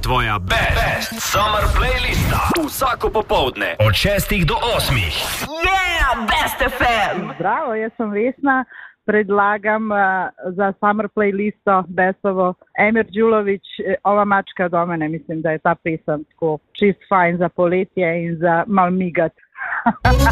tvoja Best Summer Playlista. Vsako popoldne od 6 do 8. Yeah, Best FM! Zdravo, jaz sem Vesna. Predlagam za Summer Playlisto Bestovo Emir Đulović, Ova mačka do mene. Mislim, da je ta pesem tako čist fajn za poletje in za mal migat.